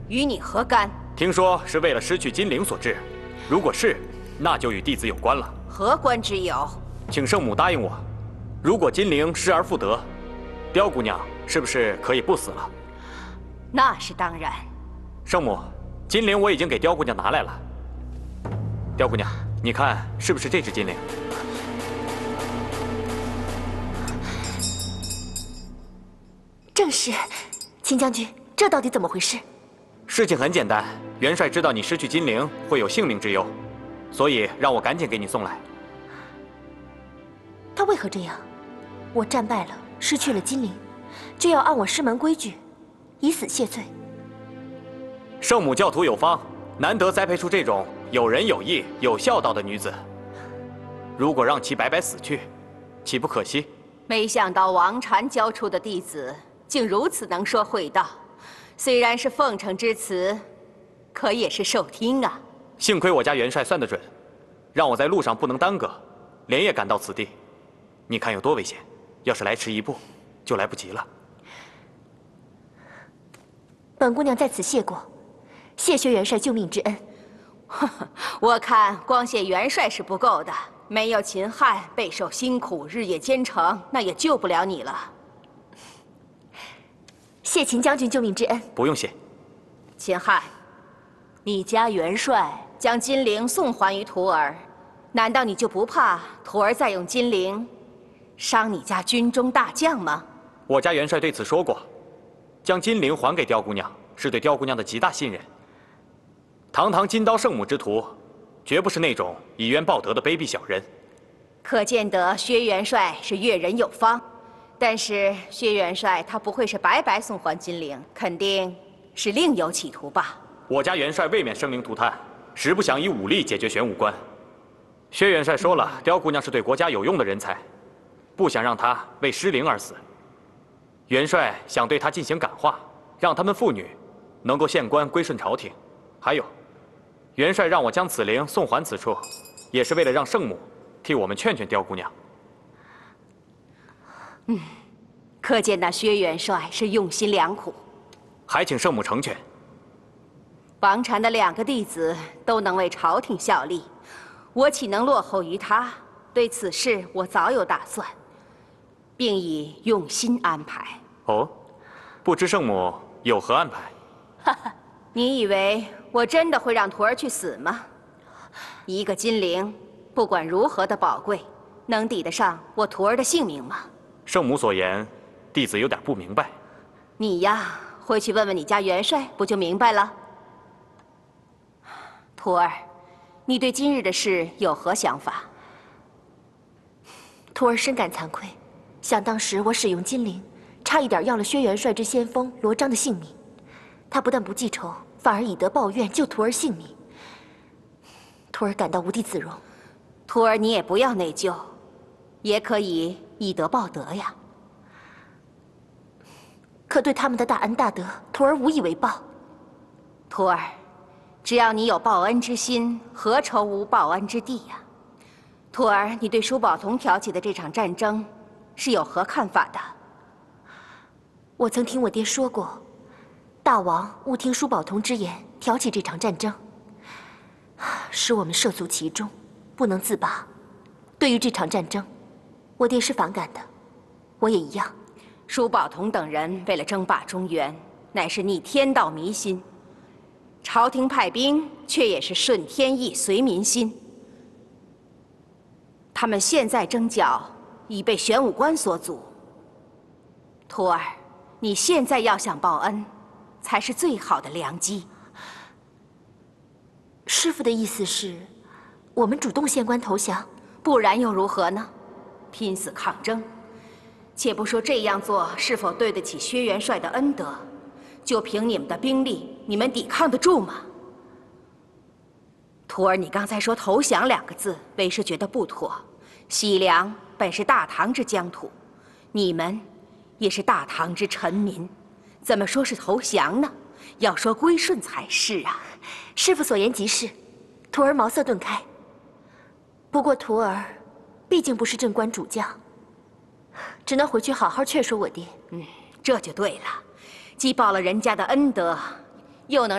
与你何干？ 听说是为了失去金陵所致，如果是，那就与弟子有关了。 何关之有？ 请圣母答应我，如果金陵失而复得，刁姑娘是不是可以不死了？ 那是当然。 圣母，金陵我已经给刁姑娘拿来了。刁姑娘，你看是不是这只金陵？ 正是，秦将军，这到底怎么回事？ 事情很简单，元帅知道你失去金陵会有性命之忧，所以让我赶紧给你送来。 他为何这样？我战败了，失去了金陵，就要按我师门规矩，以死谢罪。 圣母教徒有方，难得栽培出这种有仁有义、有孝道的女子。如果让其白白死去，岂不可惜？ 没想到王禅教出的弟子竟如此能说会道，虽然是奉承之词，可也是受听啊。 幸亏我家元帅算得准，让我在路上不能耽搁，连夜赶到此地。你看有多危险？要是来迟一步，就来不及了。 本姑娘在此谢过，谢薛元帅救命之恩。 我看光谢元帅是不够的，没有秦汉备受辛苦，日夜兼程，那也救不了你了。 谢秦将军救命之恩。 不用谢。 秦汉，你家元帅将金陵送还于徒儿，难道你就不怕徒儿再用金陵伤你家军中大将吗？ 我家元帅对此说过，将金陵还给刁姑娘，是对刁姑娘的极大信任。堂堂金刀圣母之徒，绝不是那种以冤报德的卑鄙小人。 可见得薛元帅是阅人有方，但是薛元帅他不会是白白送还金陵，肯定是另有企图吧？ 我家元帅未免生灵涂炭，实不想以武力解决玄武关。薛元帅说了，刁姑娘是对国家有用的人才，不想让她为失灵而死。元帅想对她进行感化，让她们妇女能够献官归顺朝廷。还有，元帅让我将此灵送还此处，也是为了让圣母替我们劝劝刁姑娘。 可见那薛元帅是用心良苦， 还请圣母成全。 王禅的2个弟子都能为朝廷效力，我岂能落后于他？对此事我早有打算，并已用心安排。 哦，不知圣母有何安排？ 哈哈，你以为我真的会让徒儿去死吗？一个金陵，不管如何的宝贵，能抵得上我徒儿的性命吗？ 圣母所言，弟子有点不明白。 你呀，回去问问你家元帅，不就明白了？徒儿，你对今日的事有何想法？ 徒儿深感惭愧，想当时我使用金陵，差一点要了薛元帅之先锋罗章的性命。他不但不记仇，反而以德报怨，救徒儿性命。徒儿感到无地自容。 徒儿，你也不要内疚，也可以以德报德呀。 可对他们的大恩大德，徒儿无以为报。 徒儿，只要你有报恩之心，何愁无报恩之地呀？徒儿，你对舒宝同挑起的这场战争，是有何看法的？ 我曾听我爹说过，大王误听舒宝同之言，挑起这场战争，使我们涉足其中，不能自拔。对于这场战争，我爹是反感的，我也一样。 舒宝同等人为了争霸中原，乃是逆天道迷心；朝廷派兵，却也是顺天意随民心。他们现在征剿，已被玄武关所阻。徒儿，你现在要想报恩，才是最好的良机。 师父的意思是，我们主动献官投降， 不然又如何呢？拼死抗争。且不说这样做是否对得起薛元帅的恩德，就凭你们的兵力，你们抵抗得住吗？徒儿，你刚才说投降2个字，为师觉得不妥。西凉本是大唐之疆土，你们也是大唐之臣民，怎么说是投降呢？要说归顺才是啊！ 师父所言极是，徒儿茅塞顿开。不过徒儿毕竟不是正官主将，只能回去好好劝说我爹。 这就对了，既报了人家的恩德，又能